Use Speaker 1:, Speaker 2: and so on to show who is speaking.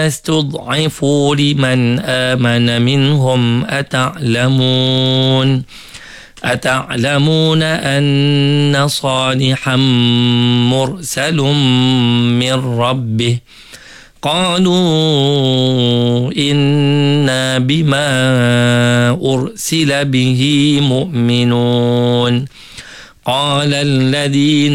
Speaker 1: استضعفوا لمن آمن منهم أتعلمون أن صالحا مرسل من ربه قالوا إنا بما أرسل به مؤمنون قال الذين